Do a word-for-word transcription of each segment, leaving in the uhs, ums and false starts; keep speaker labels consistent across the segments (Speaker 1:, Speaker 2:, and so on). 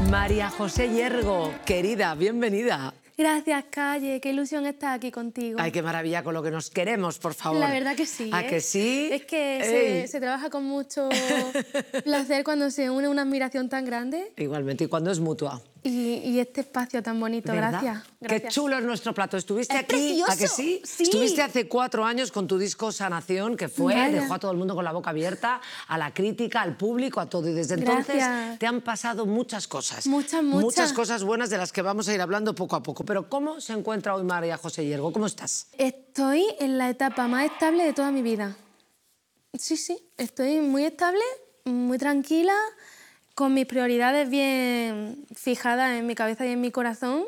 Speaker 1: María José Hiergo, querida, bienvenida.
Speaker 2: Gracias, Calle. Qué ilusión estar aquí contigo.
Speaker 1: Ay, qué maravilla con lo que nos queremos, por favor.
Speaker 2: La verdad que sí.
Speaker 1: ¿A
Speaker 2: ¿eh?
Speaker 1: que sí?
Speaker 2: Es que se, se trabaja con mucho placer cuando se une una admiración tan grande.
Speaker 1: Igualmente, y cuando es mutua.
Speaker 2: Y, y este espacio tan bonito,
Speaker 1: ¿verdad?
Speaker 2: gracias. Gracias.
Speaker 1: Qué chulo es nuestro plato. Estuviste
Speaker 2: Es
Speaker 1: aquí,
Speaker 2: precioso.
Speaker 1: ¿a que sí?
Speaker 2: Sí.
Speaker 1: Estuviste hace cuatro años con tu disco Sanación, que fue,
Speaker 2: Vaya.
Speaker 1: dejó a todo el mundo con la boca abierta, a la crítica, al público, a todo. Y desde entonces
Speaker 2: Gracias.
Speaker 1: te han pasado muchas cosas.
Speaker 2: Muchas, muchas.
Speaker 1: Muchas cosas buenas de las que vamos a ir hablando poco a poco. Pero ¿cómo se encuentra hoy María José Hiergo? ¿Cómo estás?
Speaker 2: Estoy en la etapa más estable de toda mi vida. Sí, sí. Estoy muy estable, muy tranquila, con mis prioridades bien fijadas en mi cabeza y en mi corazón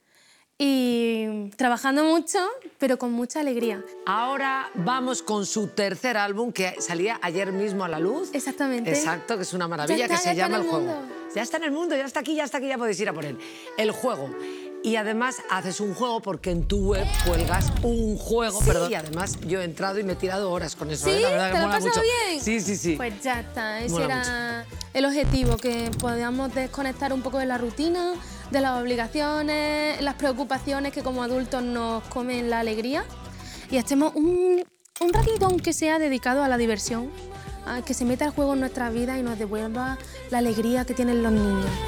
Speaker 2: y trabajando mucho, pero con mucha alegría.
Speaker 1: Ahora vamos con su tercer álbum, que salía ayer mismo a la luz.
Speaker 2: Exactamente.
Speaker 1: Exacto, que es una maravilla,
Speaker 2: Ya está,
Speaker 1: que se
Speaker 2: ya está
Speaker 1: llama
Speaker 2: en
Speaker 1: El
Speaker 2: el
Speaker 1: Juego.
Speaker 2: mundo.
Speaker 1: Ya está en el mundo, ya está aquí, ya está aquí, ya podéis ir a por él. El Juego. Y además haces un juego porque en tu web cuelgas un juego,
Speaker 2: Sí.
Speaker 1: perdón. Y además yo he entrado y me he tirado horas con eso,
Speaker 2: ¿Sí?
Speaker 1: ¿eh? La verdad
Speaker 2: ¿Te
Speaker 1: que
Speaker 2: lo
Speaker 1: mola
Speaker 2: has pasado
Speaker 1: mucho.
Speaker 2: bien?
Speaker 1: Sí, sí, sí.
Speaker 2: Pues ya está, ese
Speaker 1: Mola
Speaker 2: era el objetivo, que podamos desconectar un poco de la rutina, de las obligaciones, las preocupaciones que como adultos nos comen la alegría y estemos un, un ratito, aunque sea dedicado a la diversión, a que se meta el juego en nuestra vida y nos devuelva la alegría que tienen los niños.